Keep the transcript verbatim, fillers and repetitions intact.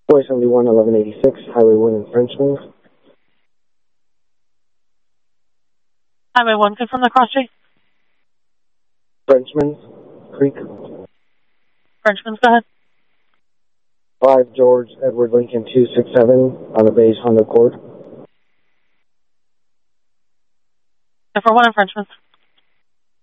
four seventy-one, eleven eighty-six, Highway one in Frenchman. Highway one, confirm the cross street. Frenchman Creek. Frenchman's, go ahead. five George Edward Lincoln two six seven on the base Honda Accord. For one in Frenchman's.